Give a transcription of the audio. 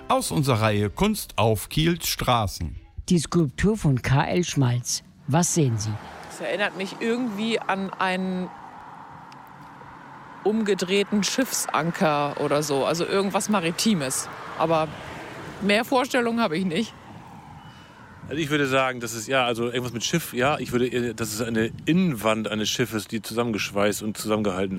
Aus unserer Reihe Kunst auf Kiels Straßen. Die Skulptur von K.L. Schmalz. Was sehen Sie? Das erinnert mich irgendwie an einen umgedrehten Schiffsanker oder so. Also irgendwas Maritimes. Aber mehr Vorstellungen habe ich nicht. Also ich würde sagen, das ist irgendwas mit Schiff. Ja, das ist eine Innenwand eines Schiffes, die zusammengeschweißt und zusammengehalten